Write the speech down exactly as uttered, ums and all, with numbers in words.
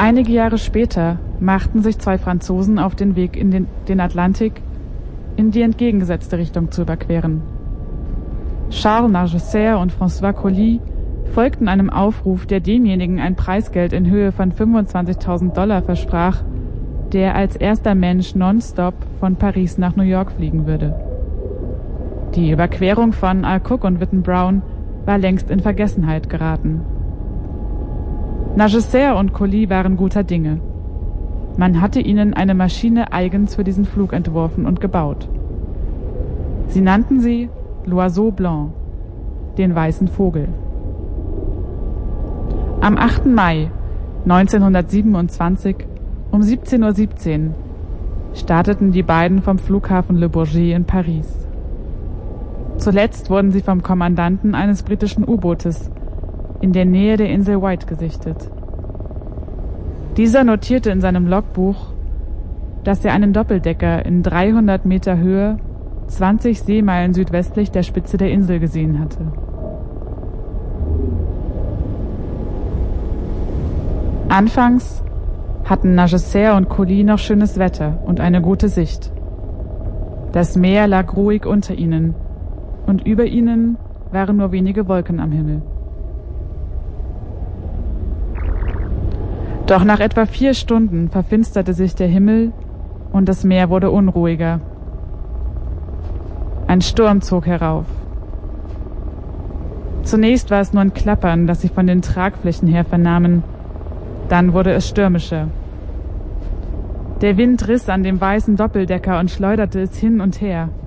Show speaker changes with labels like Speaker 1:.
Speaker 1: Einige Jahre später machten sich zwei Franzosen auf den Weg in den, den Atlantik, in die entgegengesetzte Richtung zu überqueren. Charles Nagesser und François Coly folgten einem Aufruf, der demjenigen ein Preisgeld in Höhe von fünfundzwanzigtausend Dollar versprach, der als erster Mensch nonstop von Paris nach New York fliegen würde. Die Überquerung von Alcock und Whitten Brown war längst in Vergessenheit geraten. Nagesser und Coly waren guter Dinge. Man hatte ihnen eine Maschine eigens für diesen Flug entworfen und gebaut. Sie nannten sie L'Oiseau Blanc, den weißen Vogel. Am achten Mai neunzehnhundertsiebenundzwanzig um siebzehn Uhr siebzehn starteten die beiden vom Flughafen Le Bourget in Paris. Zuletzt wurden sie vom Kommandanten eines britischen U-Bootes in der Nähe der Insel White gesichtet. Dieser notierte in seinem Logbuch, dass er einen Doppeldecker in dreihundert Meter Höhe, zwanzig Seemeilen südwestlich der Spitze der Insel gesehen hatte. Anfangs hatten Nagesser und Coly noch schönes Wetter und eine gute Sicht. Das Meer lag ruhig unter ihnen, und über ihnen waren nur wenige Wolken am Himmel. Doch nach etwa vier Stunden verfinsterte sich der Himmel und das Meer wurde unruhiger. Ein Sturm zog herauf. Zunächst war es nur ein Klappern, das sie von den Tragflächen her vernahmen. Dann wurde es stürmischer. Der Wind riss an dem weißen Doppeldecker und schleuderte es hin und her.